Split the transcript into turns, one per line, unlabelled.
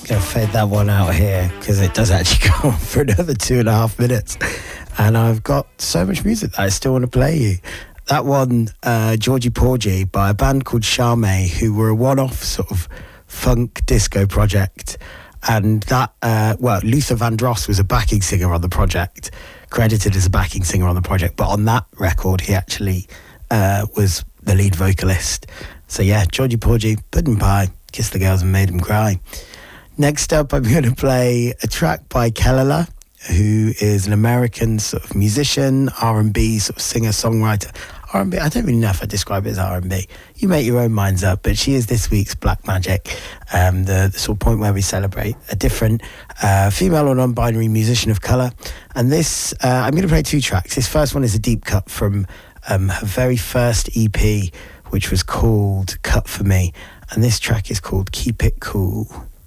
Gonna fade that one out here because it does actually go on for another 2.5 minutes, and I've got so much music that I still want to play you. That one, Georgie Porgy, by a band called Charme, who were a one-off sort of funk disco project, and that Luther Vandross was a backing singer on the project, credited as a backing singer on the project, but on that record he actually was the lead vocalist. So yeah, Georgie Porgy, Pudding Pie, Kissed the Girls and Made Them Cry. Next up, I'm going to play a track by Kelela, who is an American sort of musician, R&B sort of singer-songwriter. R&B, I don't really know if I describe it as R&B. You make your own minds up, but she is this week's Black Magic, the sort of point where we celebrate a different female or non-binary musician of colour. And this, I'm going to play 2 tracks. This first one is a deep cut from her very first EP, which was called Cut For Me. And this track is called Keep It Cool.